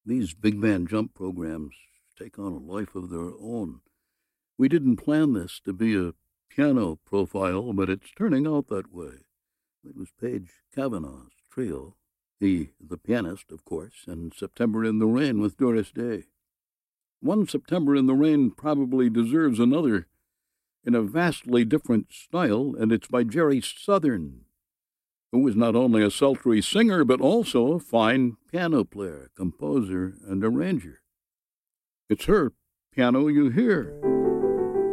These big band jump programs take on a life of their own. We didn't plan this to be a piano profile, but it's turning out that way. It was Page Kavanaugh's trio, the pianist, of course, and September in the Rain with Doris Day. One September in the Rain probably deserves another in a vastly different style, and it's by Jerry Southern, who is not only a sultry singer, but also a fine piano player, composer, and arranger. It's her piano you hear.